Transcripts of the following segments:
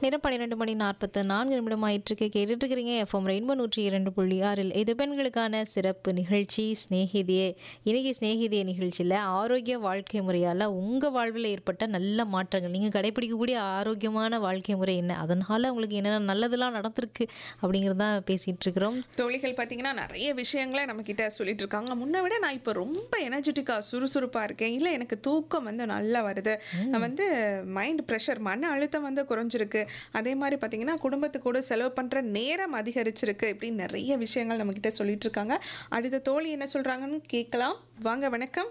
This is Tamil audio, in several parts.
நேரம் 12 மணி 44 நிமிடம் ஆயிட்டிருக்கு. கேட்டுட்டு இருக்கிறீங்க எஃப்எம் ரெயின்போ 102.6 இது பெண்களுக்கான சிறப்பு நிகழ்ச்சி ஸ்நேகிதியே. இன்னைக்கு ஸ்நேகிதியே நிகழ்ச்சியில் ஆரோக்கிய வாழ்க்கை முறையால் உங்கள் வாழ்வில் ஏற்பட்ட நல்ல மாற்றங்கள், நீங்கள் கடைப்பிடிக்கக்கூடிய ஆரோக்கியமான வாழ்க்கை முறை என்ன, அதனால் உங்களுக்கு என்னென்ன நல்லதெல்லாம் நடந்திருக்கு அப்படிங்கிறதான் பேசிகிட்டு இருக்கிறோம். தோழிகள் பார்த்தீங்கன்னா நிறைய விஷயங்களை நம்மக்கிட்ட சொல்லிட்டு இருக்காங்க. முன்னை விட நான் இப்போ ரொம்ப எனர்ஜெட்டிக்காக சுறுசுறுப்பாக இருக்கேன், இல்லை எனக்கு தூக்கம் நல்லா வருது, மைண்ட் ப்ரெஷர் மன அழுத்தம் குறைஞ்சிருக்கு, அதே மாதிரி பார்த்தீங்கன்னா குடும்பத்துக்கு கூட செலவு பண்ணுற நேரம் அதிகரிச்சிருக்கு, இப்படின்னு நிறைய விஷயங்கள் நம்மக்கிட்ட சொல்லிட்டு இருக்காங்க. அடுத்த தோழி என்ன சொல்கிறாங்கன்னு கேட்கலாம். வாங்க. வணக்கம்.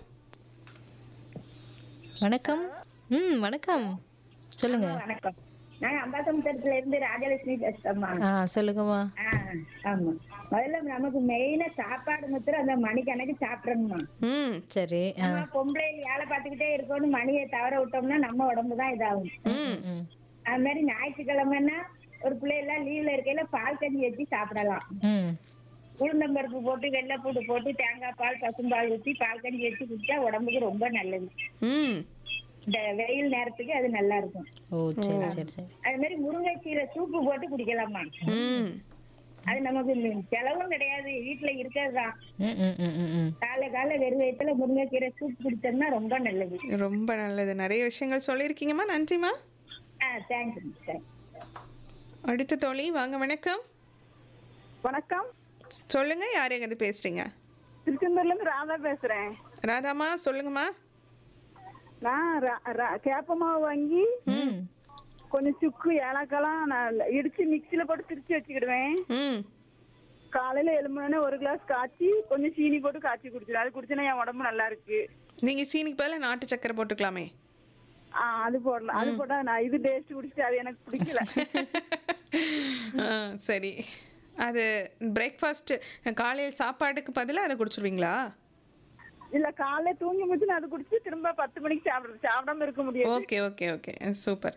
வணக்கம். வணக்கம், சொல்லுங்க. வணக்கம். நான் அம்பாசமுத்திரத்துல இருந்து ராஜலட்சுமி பேசுறேம்மா. சொல்லுங்கம்மா. ஆமா, முதல்ல நமக்கு மெயினா சாப்பாடு மாத்திரம் அந்த மணிக்கணக்கு சாப்பிடணுமா. சரி. பொம்பளை வேலை பார்த்துக்கிட்டே இருக்கணும், மணியை தவற விட்டோம்னா நம்ம உடம்பு தான் இதாகும். அது மாதிரி ஞாயிற்றுக்கிழமைன்னா ஒரு பிள்ளைலாம் லீவ்ல இருக்கையில பால் கஞ்சி வச்சு சாப்பிடலாம். உளுந்தம்பருப்பு போட்டு வெள்ளைப்பூடு போட்டு தேங்காய் பால் பசும்பால் ஊற்றி பால் கஞ்சி வச்சு குடிச்சா உடம்புக்கு ரொம்ப நல்லது. இந்த வெயில் நேரத்துக்கு அது நல்லா இருக்கும். அது மாதிரி முருங்கைக்கீரை சூப்பு போட்டு குடிக்கலாமா. அது நமக்கு செலவும் கிடையாது, வீட்டுல இருக்கிறதுதான். கால வெறும் வயிற்றுல முருங்கைக்கீரை சூப் குடிச்சோம்னா ரொம்ப நல்லது. ரொம்ப நல்லது. நிறைய விஷயங்கள் சொல்லியிருக்கீங்கம்மா. நன்றிம்மா. தேங்க்யூ. அடுத்த தோழி வாங்க. வணக்கம். வணக்கம். சொல்லுங்க, யார் எங்க பேசுறீங்க? திருச்செந்தூர்ல இருந்து ராதா பேசுறேன். ராதாமா, சொல்லுங்கம்மா. நான் கேப்பமாவு வாங்கி கொஞ்சம் சுக்கு ஏலக்காய்லாம் நான் இடிச்சு மிக்சியில போட்டு திரிச்சு வச்சுக்கிடுவேன். காலையில எழும்புனே ஒரு கிளாஸ் காய்ச்சி கொஞ்சம் சீனி போட்டு காய்ச்சி குடிச்சிடும். அது குடிச்சேன்னா என் உடம்பு நல்லா இருக்கு. நீங்க சீனிக்கு பதிலா நாட்டு சக்கரை போட்டுக்கலாமே. அது போடலாம். அது போட்டா நான் இது டேஸ்ட் குடிச்சிட்டு அது எனக்கு பிடிக்கல. சரி, அது பிரேக்ஃபாஸ்ட் காலையில் சாப்பாட்டுக்கு பதிலாக அதை குடிச்சிருவீங்களா? இல்ல, காலையில தூங்கி முடிச்சு அது குடிச்சு திரும்ப 10 மணிக்கு சாப்பிடாம இருக்க முடியாது. Okay, super.